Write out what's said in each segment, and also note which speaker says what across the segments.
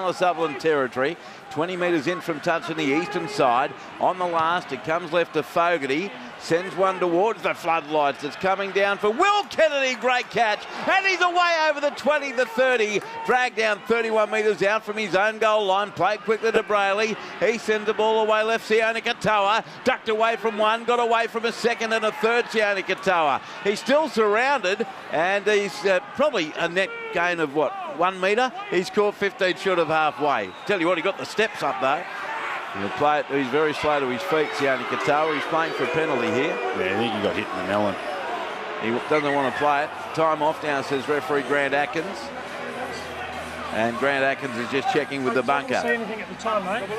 Speaker 1: Taylor Sutherland territory. 20 metres in from touch on the eastern side. On the last, it comes left to Fogarty. Sends one towards the floodlights. It's coming down for Will Kennedy. Great catch. And he's away over the 20 to 30. Dragged down 31 metres out from his own goal line. Played quickly to Brayley. He sends the ball away left. Sione Katoa ducked away from one. Got away from a second and a third. Sione Katoa. He's still surrounded. And he's probably a net gain of, 1 metre? He's caught 15 short of halfway. Tell you what, he got the steps up though. He'll play it. He's very slow to his feet, Sione Katoa. He's playing for a penalty here.
Speaker 2: Yeah, I think he got hit in the melon.
Speaker 1: He doesn't want to play it. Time off now, says referee Grant Atkins. And Grant Atkins is just checking with the bunker.
Speaker 3: I didn't see anything at the time, mate.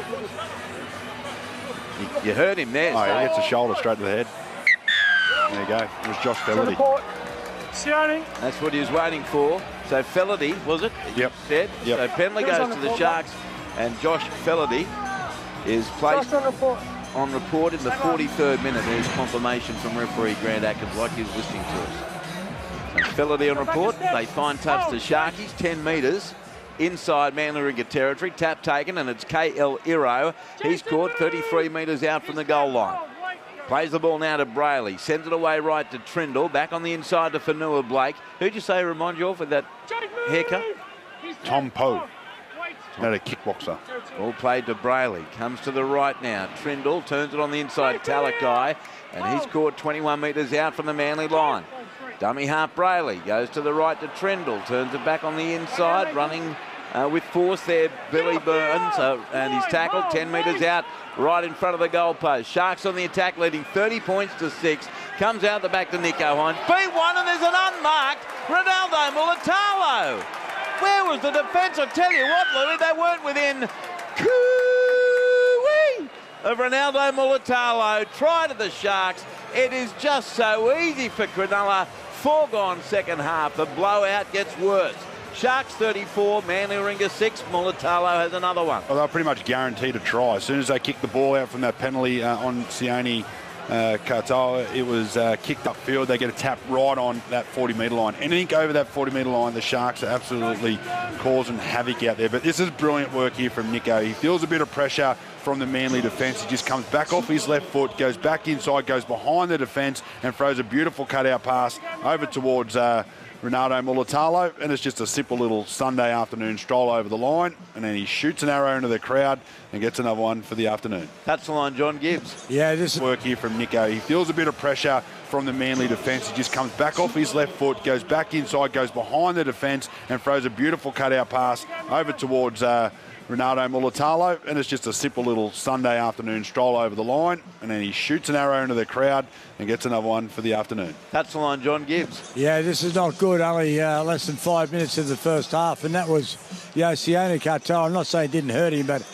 Speaker 1: You heard him there.
Speaker 2: Oh, he hits a shoulder straight to the head. There you go. It was Josh Felaherty.
Speaker 3: Sione.
Speaker 1: That's what he was waiting for. So Felaherty, was it?
Speaker 2: Yep.
Speaker 1: Said.
Speaker 2: Yep.
Speaker 1: So Penley goes to the Sharks, and Josh Felaherty is placed on report in the 43rd minute. There's confirmation from referee Grant Atkins, like he was listening to us. So Felaherty on report. They fine touch the Sharkies, 10 metres inside Manly-Ringer territory. Tap taken, and it's KL Iro. He's caught 33 metres out from the goal line. Plays the ball now to Brayley. Sends it away right to Trindle. Back on the inside to Fanua Blake. Who'd you say remind you of with that haircut?
Speaker 2: Tom Poe. Not a kickboxer.
Speaker 1: Ball played to Brayley. Comes to the right now. Trindle turns it on the inside. Talakai. And he's caught 21 metres out from the Manly line. Dummy half Brayley. Goes to the right to Trindle. Turns it back on the inside. Running with force there, Billy Burns. And he's tackled 10 metres out. Right in front of the goalpost. Sharks on the attack, leading 30 points to 6. Comes out the back to Nicho Hynes. Beat one, and there's an unmarked Ronaldo Mulitalo. Where was the defence? I tell you what, Louis, they weren't within coo-wee of Ronaldo Mulitalo. Try to the Sharks. It is just so easy for Cronulla. Foregone second half. The blowout gets worse. Sharks 34, Manly-Ringer 6. Mulitalo has another one.
Speaker 2: Well, they're pretty much guaranteed a try. As soon as they kicked the ball out from that penalty on Sione Katoa, it was kicked upfield. They get a tap right on that 40-metre line. Anything over that 40-metre line, the Sharks are absolutely causing havoc out there. But this is brilliant work here from Nicho. He feels a bit of pressure from the Manly defence. He just comes back off his left foot, goes back inside, goes behind the defence and throws a beautiful cutout pass over towards Ronaldo Mulitalo, and it's just a simple little Sunday afternoon stroll over the line, and then he shoots an arrow into the crowd and gets another one for the afternoon.
Speaker 1: Touch the line, John Gibbs.
Speaker 2: Yeah, this is work here from Nicho. He feels a bit of pressure from the Manly defence. He just comes back off his left foot, goes back inside, goes behind the defence and throws a beautiful cutout pass over towards Ronaldo Mulitalo, and it's just a simple little Sunday afternoon stroll over the line, and then he shoots an arrow into the crowd and gets another one for the afternoon.
Speaker 1: Touch the line, John Gibbs.
Speaker 4: Yeah, this is not good. Only less than 5 minutes of the first half, and that was Sione Katoa. I'm not saying it didn't hurt him, but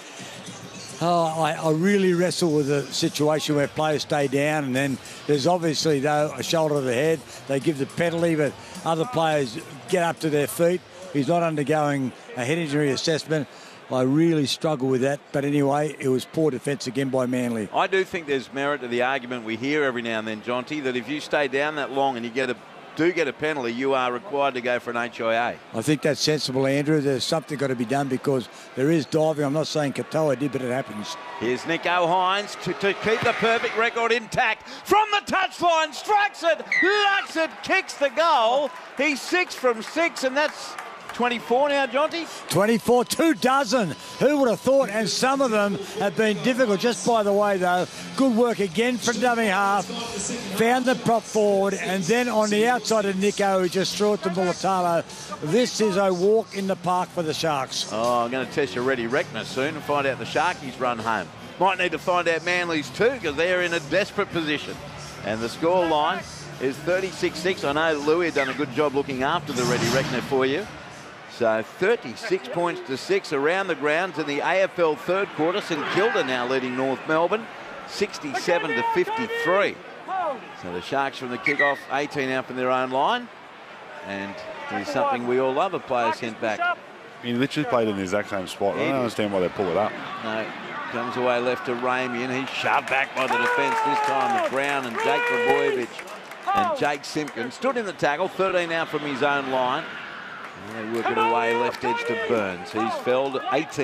Speaker 4: I really wrestle with a situation where players stay down, and then there's obviously, though, a shoulder to the head. They give the penalty, but other players get up to their feet. He's not undergoing a head injury assessment. I really struggle with that. But anyway, it was poor defence again by Manly.
Speaker 1: I do think there's merit to the argument we hear every now and then, Jonty, that if you stay down that long and you do get a penalty, you are required to go for an HIA.
Speaker 4: I think that's sensible, Andrew. There's something got to be done because there is diving. I'm not saying Katoa did, but it happens.
Speaker 1: Here's Nicho Hynes to keep the perfect record intact. From the touchline, strikes it, locks it, kicks the goal. He's 6 from 6, and that's 24 now, Jonty?
Speaker 4: 24, 2 dozen. Who would have thought? And some of them have been difficult. Just by the way, though, good work again from dummy half. Found the prop forward, and then on the outside of Nicho, who just threw it to Mulitalo. This is a walk in the park for the Sharks.
Speaker 1: Oh, I'm going to test your Reddy Reckner soon and find out the Sharkies run home. Might need to find out Manly's too, because they're in a desperate position. And the score line is 36-6. I know Louis had done a good job looking after the Reddy Reckner for you. So 36 points to 6 around the grounds in the AFL third quarter. St Kilda now leading North Melbourne, 67 to 53. So the Sharks from the kickoff, 18 out from their own line. And it's something we all love, a player sent back.
Speaker 2: He literally played in the exact same spot. I don't understand why they pull it up.
Speaker 1: No, comes away left to Ramey, and he's shoved back by the defence this time with Brown and Jake Trbojevic and Jake Simpkins. Stood in the tackle, 13 out from his own line. And they work it away left edge to Burns. He's felled 18.